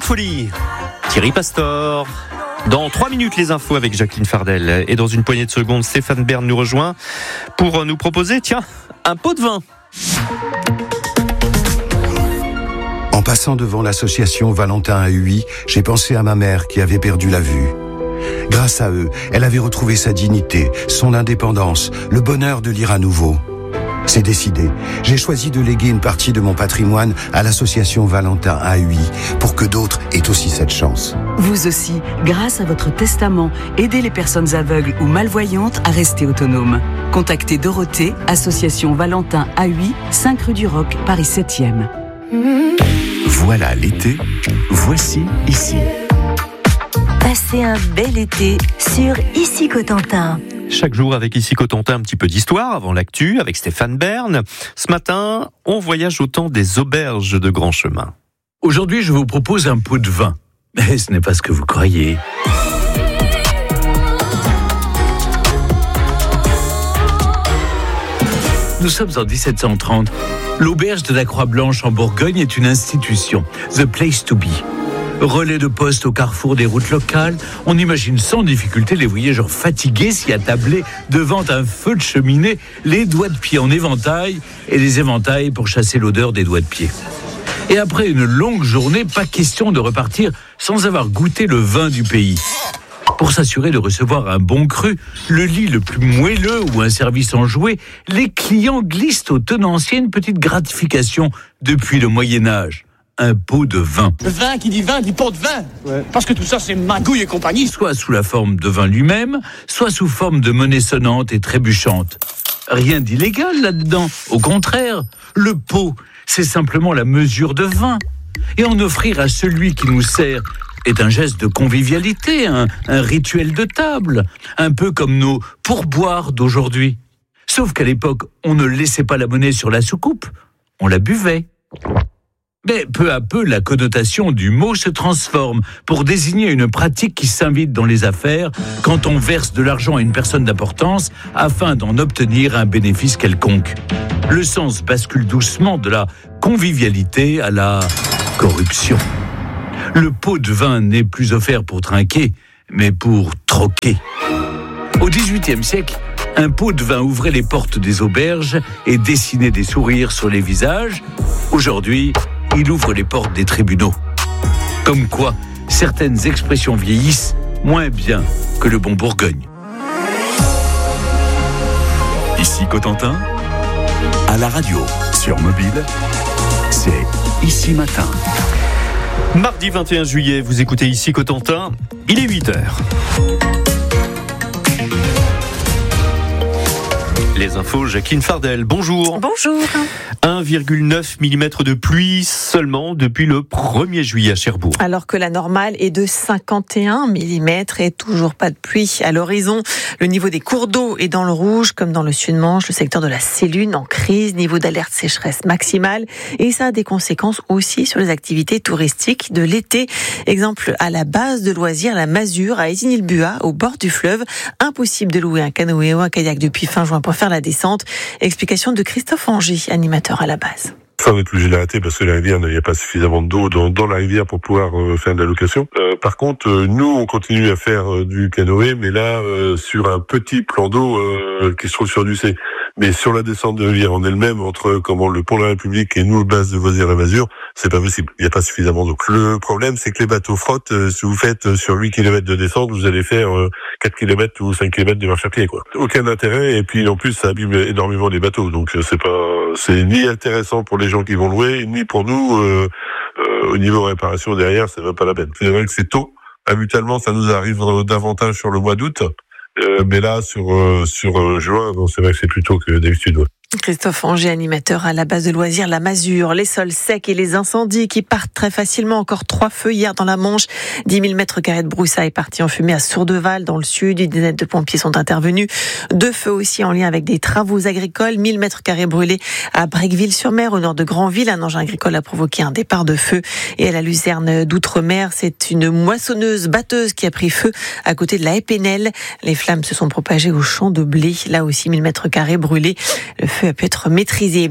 de folie. Thierry Pastor. Dans 3 minutes, les infos avec Jacqueline Fardel. Et dans une poignée de secondes, Stéphane Bern nous rejoint pour nous proposer, un pot de vin. En passant devant l'association Valentin à Huy, j'ai pensé à ma mère qui avait perdu la vue. Grâce à eux, elle avait retrouvé sa dignité, son indépendance, le bonheur de lire à nouveau. C'est décidé. J'ai choisi de léguer une partie de mon patrimoine à l'association Valentin à Huy pour que d'autres aient aussi cette chance. Vous aussi, grâce à votre testament, aidez les personnes aveugles ou malvoyantes à rester autonomes. Contactez Dorothée, association Valentin à Huy, 5 rue du Roc, Paris 7e. Voilà l'été, voici ici. Passez un bel été sur Ici Cotentin. Chaque jour avec Ici Cotentin, un petit peu d'histoire avant l'actu avec Stéphane Bern. Ce matin, on voyage au temps des auberges de Grand Chemin. Aujourd'hui, je vous propose un pot de vin. Mais ce n'est pas ce que vous croyez. Nous sommes en 1730. L'auberge de la Croix-Blanche en Bourgogne est une institution. The place to be. Relais de poste au carrefour des routes locales, on imagine sans difficulté les voyageurs fatigués s'y attabler devant un feu de cheminée, les doigts de pied en éventail et les éventails pour chasser l'odeur des doigts de pied. Et après une longue journée, pas question de repartir sans avoir goûté le vin du pays. Pour s'assurer de recevoir un bon cru, le lit le plus moelleux ou un service enjoué, les clients glissent au tenancier une petite gratification depuis le Moyen-Âge. Un pot de vin. Le vin qui dit vin dit pot de vin. Ouais. Parce que tout ça, c'est magouille et compagnie. Soit sous la forme de vin lui-même, soit sous forme de monnaie sonnante et trébuchante. Rien d'illégal là-dedans. Au contraire, le pot, c'est simplement la mesure de vin. Et en offrir à celui qui nous sert est un geste de convivialité, un rituel de table, un peu comme nos pourboires d'aujourd'hui. Sauf qu'à l'époque, on ne laissait pas la monnaie sur la soucoupe, on la buvait. Mais peu à peu, la connotation du mot se transforme pour désigner une pratique qui s'invite dans les affaires quand on verse de l'argent à une personne d'importance afin d'en obtenir un bénéfice quelconque. Le sens bascule doucement de la convivialité à la corruption. Le pot de vin n'est plus offert pour trinquer, mais pour troquer. Au XVIIIe siècle, un pot de vin ouvrait les portes des auberges et dessinait des sourires sur les visages. Aujourd'hui, il ouvre les portes des tribunaux. Comme quoi, certaines expressions vieillissent moins bien que le bon Bourgogne. Ici Cotentin, à la radio, sur mobile, c'est Ici Matin. Mardi 21 juillet, vous écoutez Ici Cotentin, il est 8h. Les infos, Jacqueline Fardel, bonjour. Bonjour. 1,9 mm de pluie seulement depuis le 1er juillet à Cherbourg. Alors que la normale est de 51 mm et toujours pas de pluie à l'horizon. Le niveau des cours d'eau est dans le rouge, comme dans le Sud-Manche, le secteur de la Sélune en crise, niveau d'alerte sécheresse maximale. Et ça a des conséquences aussi sur les activités touristiques de l'été. Exemple, à la base de loisirs, la Masure, à Isigny-le-Buat, au bord du fleuve. Impossible de louer un canoë ou un kayak depuis fin juin pour faire la descente. Explication de Christophe Angy, animateur à la base. Ça, on est obligé d'arrêter parce que la rivière, il n'y a pas suffisamment d'eau dans la rivière pour pouvoir faire de la location. Par contre, nous, on continue à faire du canoë, mais là, sur un petit plan d'eau qui se trouve sur du C. Mais sur la descente de rivière en elle-même, entre le pont de la République et nous, base de Vosières et Masure, c'est pas possible. Il n'y a pas suffisamment d'eau. Le problème, c'est que les bateaux frottent. Si vous faites sur 8 km de descente, vous allez faire 4 km ou 5 km de marche à pied, quoi. Aucun intérêt. Et puis, en plus, ça abîme énormément les bateaux. Donc, c'est ni intéressant pour les gens qui vont louer, ni pour nous, au niveau réparation derrière, c'est même pas la peine. C'est vrai que c'est tôt. Habituellement, ça nous arrive davantage sur le mois d'août. Mais là, sur juin, bon, c'est vrai que c'est plus tôt que d'habitude. Ouais. Christophe Angy, animateur à la base de loisirs La Masure. Les sols secs et les incendies qui partent très facilement. Encore 3 feux hier dans la Manche. 10 000 mètres carrés de broussailles partis en fumée à Sourdeval dans le sud. Une dizaine de pompiers sont intervenus. 2 feux aussi en lien avec des travaux agricoles. 1000 mètres carrés brûlés à Brequeville-sur-Mer au nord de Granville. Un engin agricole a provoqué un départ de feu. Et à la Luzerne d'Outre-mer, c'est une moissonneuse batteuse qui a pris feu à côté de la Épinel. Les flammes se sont propagées au champ de blé. Là aussi, 1000 mètres carrés brûlés. Le feu feu a pu être maîtrisé.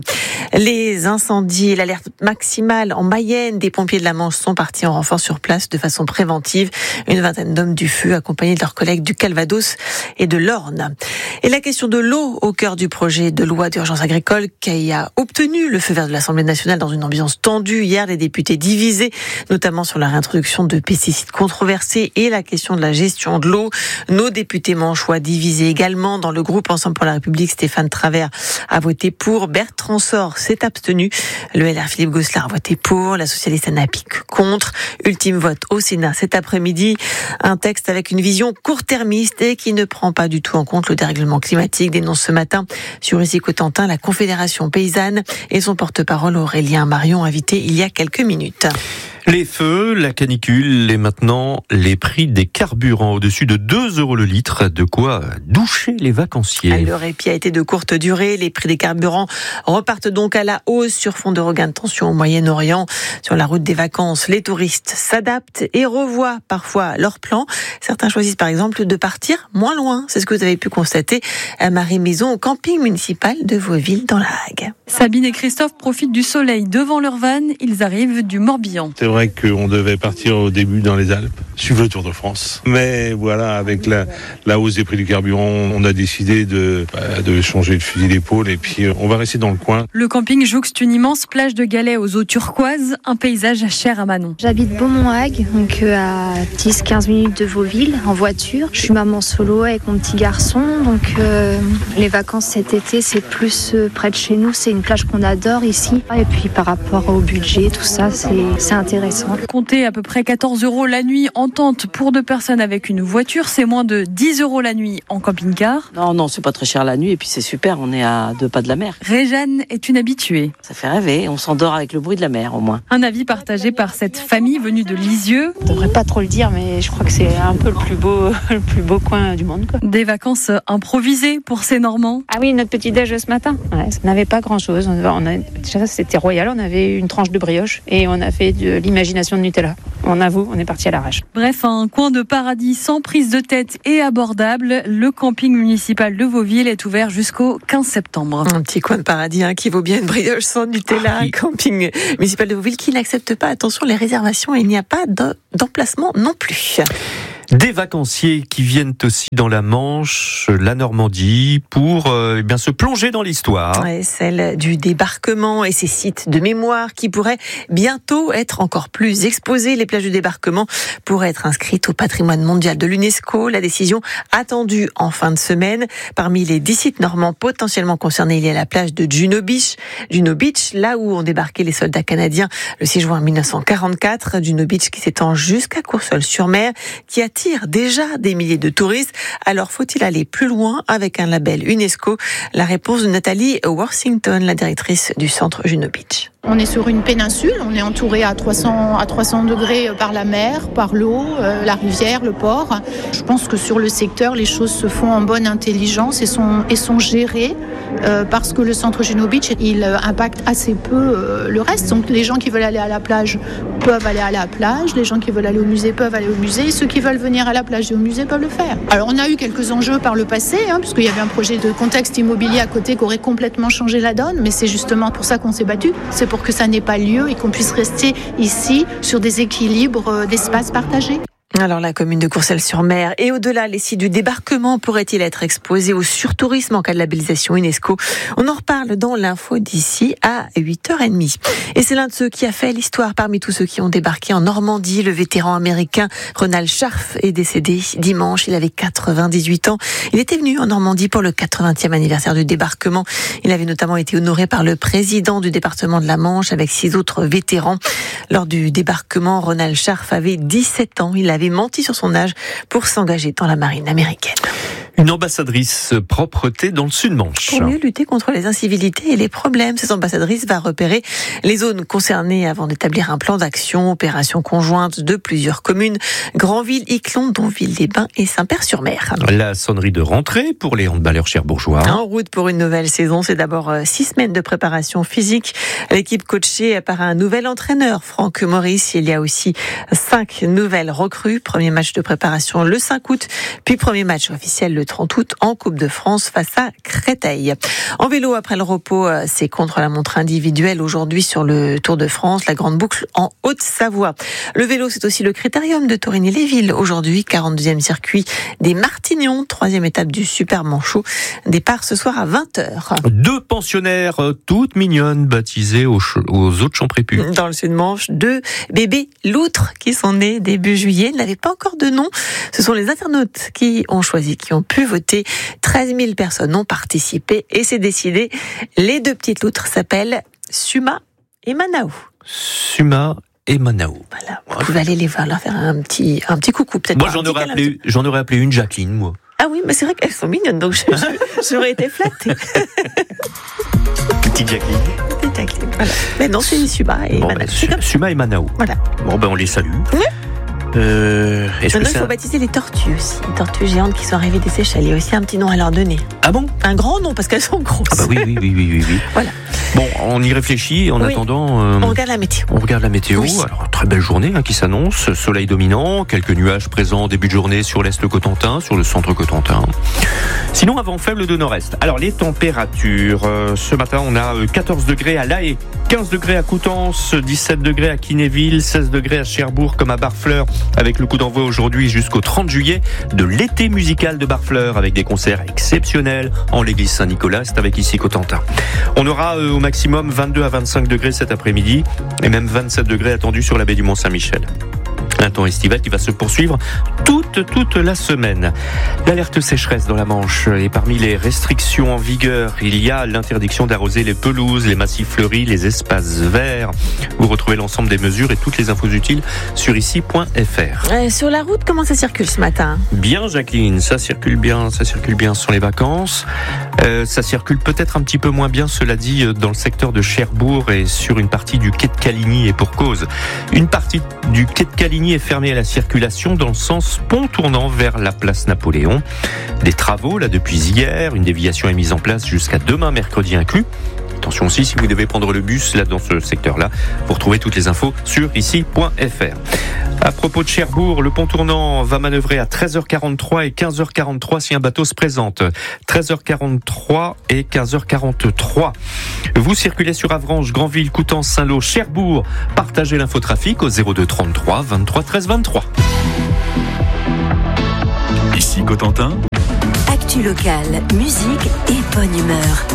Les incendies et l'alerte maximale en Mayenne, des pompiers de la Manche sont partis en renfort sur place de façon préventive. Une vingtaine d'hommes du feu accompagnés de leurs collègues du Calvados et de l'Orne. Et la question de l'eau au cœur du projet de loi d'urgence agricole qui a obtenu le feu vert de l'Assemblée nationale dans une ambiance tendue. Hier, les députés divisés, notamment sur la réintroduction de pesticides controversés et la question de la gestion de l'eau. Nos députés manchois divisés également. Dans le groupe Ensemble pour la République, Stéphane Travert a voté pour. Bertrand Sort s'est abstenu. Le LR Philippe Gosselin a voté pour. La socialiste Anna Pic contre. Ultime vote au Sénat cet après-midi. Un texte avec une vision court-termiste et qui ne prend pas du tout en compte le dérèglement climatique, dénonce ce matin sur Ici Cotentin la Confédération paysanne et son porte-parole Aurélien Marion, invité il y a quelques minutes. Les feux, la canicule et maintenant les prix des carburants au-dessus de 2 € le litre. De quoi doucher les vacanciers. Le répit a été de courte durée. Les prix des carburants repartent donc à la hausse sur fond de regain de tension au Moyen-Orient. Sur la route des vacances, les touristes s'adaptent et revoient parfois leurs plans. Certains choisissent par exemple de partir moins loin. C'est ce que vous avez pu constater à Marie Maison au camping municipal de Vauville dans la Hague. Sabine et Christophe profitent du soleil devant leur van. Ils arrivent du Morbihan. C'est vrai qu'on devait partir au début dans les Alpes, suivre le Tour de France. Mais voilà, avec la hausse des prix du carburant, on a décidé de changer de fusil d'épaule et puis on va rester dans le coin. Le camping jouxte une immense plage de galets aux eaux turquoises, un paysage cher à Manon. J'habite Beaumont-Hague, donc à 10-15 minutes de Vauville, en voiture. Je suis maman solo avec mon petit garçon, donc les vacances cet été, c'est plus près de chez nous. C'est une plage qu'on adore ici. Et puis par rapport au budget, tout ça, c'est intéressant. Comptez à peu près 14 € la nuit en tente pour 2 personnes avec une voiture. C'est moins de 10 € la nuit en camping-car. Non, c'est pas très cher la nuit et puis c'est super, on est à 2 pas de la mer. Réjeanne est une habituée. Ça fait rêver, on s'endort avec le bruit de la mer au moins. Un avis partagé par cette famille venue de Lisieux. Je devrais pas trop le dire, mais je crois que c'est un peu le plus beau coin du monde, quoi. Des vacances improvisées pour ces Normands. Ah oui, notre petit déj ce matin. Ouais, ça n'avait pas grand-chose. Déjà, c'était royal, on avait une tranche de brioche et on a fait de l'imagination de Nutella. On avoue, on est parti à l'arrache. Bref, un coin de paradis sans prise de tête et abordable. Le camping municipal de Vauville est ouvert jusqu'au 15 septembre. Un petit coin de paradis qui vaut bien une brioche sans Nutella. Un camping municipal de Vauville qui n'accepte pas, attention, les réservations. Il n'y a pas d'emplacement non plus. Des vacanciers qui viennent aussi dans la Manche, la Normandie, pour se plonger dans l'histoire. Ouais, celle du débarquement et ses sites de mémoire qui pourraient bientôt être encore plus exposés. Les plages du débarquement pourraient être inscrites au patrimoine mondial de l'UNESCO. La décision attendue en fin de semaine. Parmi les 10 sites normands potentiellement concernés, il y a la plage de Juno Beach, là où ont débarqué les soldats canadiens le 6 juin 1944. Juno Beach qui s'étend jusqu'à Courseulles-sur-Mer, qui attire déjà des milliers de touristes. Alors faut-il aller plus loin avec un label UNESCO? La réponse de Nathalie Worthington, la directrice du centre Juno Beach. On est sur une péninsule, on est entouré à 300 degrés par la mer, par l'eau, la rivière, le port. Je pense que sur le secteur, les choses se font en bonne intelligence et sont gérées parce que le centre Juno Beach, il impacte assez peu le reste. Donc les gens qui veulent aller à la plage peuvent aller à la plage, les gens qui veulent aller au musée peuvent aller au musée, et ceux qui veulent venir à la plage et au musée peuvent le faire. Alors on a eu quelques enjeux par le passé, puisqu'il y avait un projet de contexte immobilier à côté qui aurait complètement changé la donne, mais c'est justement pour ça qu'on s'est battu. C'est pour que ça n'ait pas lieu et qu'on puisse rester ici sur des équilibres d'espaces partagés. Alors la commune de Courseulles-sur-Mer et au-delà, les sites du débarquement pourraient-ils être exposés au surtourisme en cas de labellisation UNESCO? On en reparle dans l'info d'ici à 8h30. Et c'est l'un de ceux qui a fait l'histoire parmi tous ceux qui ont débarqué en Normandie. Le vétéran américain Ronald Scharf est décédé dimanche. Il avait 98 ans. Il était venu en Normandie pour le 80e anniversaire du débarquement. Il avait notamment été honoré par le président du département de la Manche avec 6 autres vétérans. Lors du débarquement, Ronald Scharf avait 17 ans. Il avait menti sur son âge pour s'engager dans la marine américaine. Une ambassadrice propreté dans le Sud-Manche. Pour mieux lutter contre les incivilités et les problèmes, cette ambassadrice va repérer les zones concernées avant d'établir un plan d'action, opération conjointe de plusieurs communes, Granville, Iclon, Donville-les-Bains et Saint-Père-sur-Mer. La sonnerie de rentrée pour les handballeurs cherbourgeois. En route pour une nouvelle saison, c'est d'abord 6 semaines de préparation physique. L'équipe coachée par un nouvel entraîneur, Franck Maurice. Il y a aussi 5 nouvelles recrues. Premier match de préparation le 5 août, puis premier match officiel le le 30 août en Coupe de France face à Créteil. En vélo, après le repos, c'est contre-la-montre individuelle aujourd'hui sur le Tour de France, la Grande Boucle en Haute-Savoie. Le vélo, c'est aussi le Critérium de Torigny-les-Villes. Aujourd'hui, 42e circuit des Martignons, 3e étape du Super Manchot. Départ ce soir à 20h. 2 pensionnaires toutes mignonnes baptisées aux eaux de Champrépus. Dans le Sud-Manche, 2 bébés loutres qui sont nés début juillet, n'avaient pas encore de nom. Ce sont les internautes qui ont choisi, qui ont pu voter. 13 000 personnes ont participé et c'est décidé. Les 2 petites loutres s'appellent Suma et Manaou. Suma et Manaou. Voilà, vous pouvez aller les voir, leur faire un petit coucou peut-être. Moi j'en aurais appelé une Jacqueline, moi. Ah oui, mais c'est vrai qu'elles sont mignonnes, donc j'aurais été flattée. Petite Jacqueline. Petite Jacqueline, voilà. Mais non, c'est Suma et Manaou. Suma et Manaou. Voilà. Bon, on les salue. Oui. Maintenant, il faut baptiser les tortues aussi. Les tortues géantes qui sont arrivées des Seychelles. Il y a aussi un petit nom à leur donner. Ah bon ? Un grand nom, parce qu'elles sont grosses. Ah bah oui. Voilà. Bon, on y réfléchit. En attendant... on regarde la météo. On regarde la météo. Oui. Alors, très belle journée qui s'annonce. Soleil dominant. Quelques nuages présents en début de journée sur l'Est Cotentin, sur le centre Cotentin. Sinon, avant faible de nord-est. Alors, les températures. Ce matin, on a 14 degrés à La Haye, 15 degrés à Coutances, 17 degrés à Kinéville, 16 degrés à Cherbourg comme à Barfleur, avec le coup d'envoi aujourd'hui jusqu'au 30 juillet de l'été musical de Barfleur, avec des concerts exceptionnels en l'église Saint-Nicolas. C'est avec ici Cotentin. On aura au maximum 22 à 25 degrés cet après-midi et même 27 degrés attendus sur la baie du Mont-Saint-Michel. Un temps estival qui va se poursuivre toute la semaine. L'alerte sécheresse dans la Manche, et parmi les restrictions en vigueur, il y a l'interdiction d'arroser les pelouses, les massifs fleuris, les espaces verts. Vous retrouvez l'ensemble des mesures et toutes les infos utiles sur ici.fr. Sur la route, comment ça circule ce matin ? Bien, Jacqueline, ça circule bien sur les vacances. Ça circule peut-être un petit peu moins bien, cela dit, dans le secteur de Cherbourg et sur une partie du quai de Caligny, et pour cause. Une partie du quai de Caligny est fermée à la circulation dans le sens pont tournant vers la place Napoléon. Des travaux là depuis hier, une déviation est mise en place jusqu'à demain mercredi inclus. Attention aussi, si vous devez prendre le bus là dans ce secteur-là, vous retrouvez toutes les infos sur ici.fr. À propos de Cherbourg, le pont tournant va manœuvrer à 13h43 et 15h43 si un bateau se présente. 13h43 et 15h43. Vous circulez sur Avranches, Granville, Coutances, Saint-Lô, Cherbourg. Partagez l'infotrafic au 02 33 23 13 23. Ici Cotentin. Actu locale, musique et bonne humeur.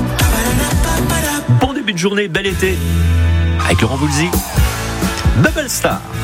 Bon début de journée, bel été. Avec Laurent Voulzy. Bubble Star.